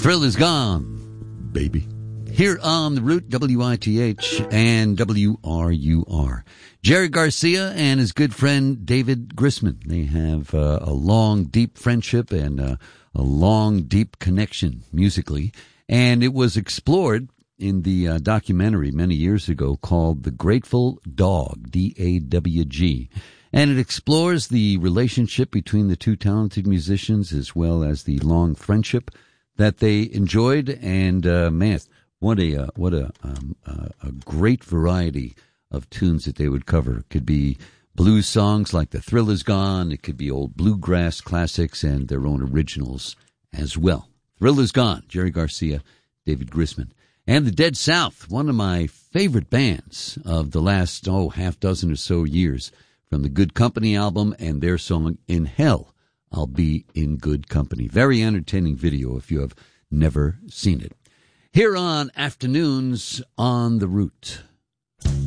Thrill is gone, baby. Here on the Root, WITH and WRUR. Jerry Garcia and his good friend David Grisman. They have a long, deep friendship and a long, deep connection musically. And it was explored in the documentary many years ago called The Grateful Dog, D-A-W-G. And it explores the relationship between the two talented musicians as well as the long friendship that they enjoyed. And, man, what a great variety of tunes that they would cover. It could be blues songs like The Thrill Is Gone. It could be old bluegrass classics and their own originals as well. Thrill Is Gone, Jerry Garcia, David Grisman. And the Dead South, one of my favorite bands of the last, half dozen or so years, from the Good Company album and their song In Hell, I'll Be in Good Company. Very entertaining video if you have never seen it. Here on Afternoons on the Root.